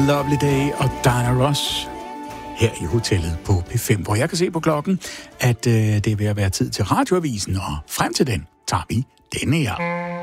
Lovely Day og Diana Ross her i hotellet på P5, hvor jeg kan se på klokken, at det er ved at være tid til radioavisen, og frem til den tager vi denne her.